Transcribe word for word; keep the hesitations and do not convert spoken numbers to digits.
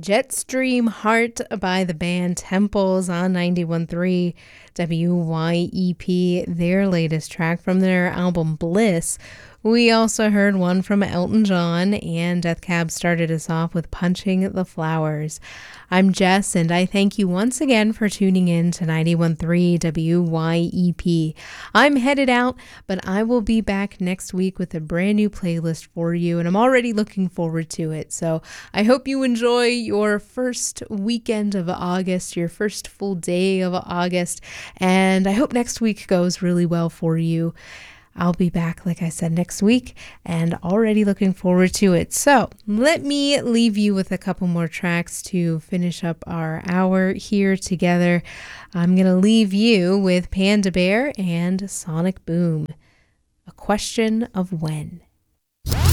Jetstream Heart by the band Temples on ninety-one point three W Y E P, their latest track from their album Bliss. We also heard one from Elton John, and Death Cab started us off with Punching the Flowers. I'm Jess, and I thank you once again for tuning in to ninety-one point three W Y E P. I'm headed out, but I will be back next week with a brand new playlist for you, and I'm already looking forward to it. So I hope you enjoy your first weekend of August, your first full day of August, and I hope next week goes really well for you. I'll be back, like I said, next week, and already looking forward to it. So let me leave you with a couple more tracks to finish up our hour here together. I'm going to leave you with Panda Bear and Sonic Boom, A Question of When.